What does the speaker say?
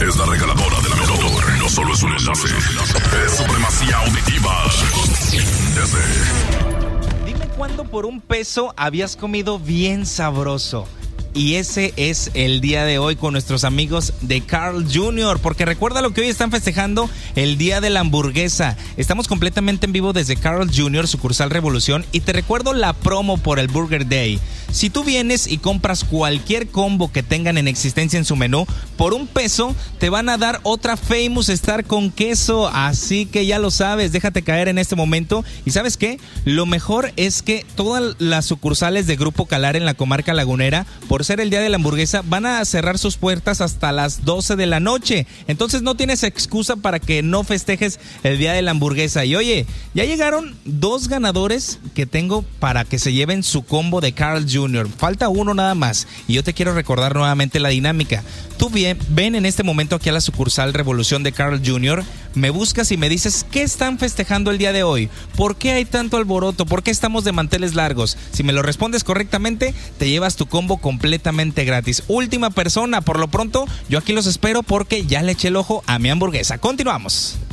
es la regaladora de la mejor. No solo es un enlace, es supremacía auditiva. Dime cuándo por $1 habías comido bien sabroso. Y ese es el día de hoy con nuestros amigos de Carl Jr. Porque recuerda lo que hoy están festejando, el día de la hamburguesa. Estamos completamente en vivo desde Carl Jr., sucursal Revolución. Y te recuerdo la promo por el Burger Day. Si tú vienes y compras cualquier combo que tengan en existencia en su menú, por $1 te van a dar otra Famous Star con queso. Así que ya lo sabes, déjate caer en este momento. ¿Y sabes qué? Lo mejor es que todas las sucursales de Grupo Calar en la comarca lagunera, por ser el día de la hamburguesa, van a cerrar sus puertas hasta las 12 de la noche. Entonces no tienes excusa para que no festejes el día de la hamburguesa. Y oye, ya llegaron 2 ganadores que tengo para que se lleven su combo de Carl Jr. Falta uno nada más. Y yo te quiero recordar nuevamente la dinámica. Tú ven en este momento aquí a la sucursal Revolución de Carl Jr., me buscas y me dices qué están festejando el día de hoy, por qué hay tanto alboroto, por qué estamos de manteles largos. Si me lo respondes correctamente, te llevas tu combo completamente gratis. Última persona, por lo pronto, yo aquí los espero porque ya le eché el ojo a mi hamburguesa. Continuamos.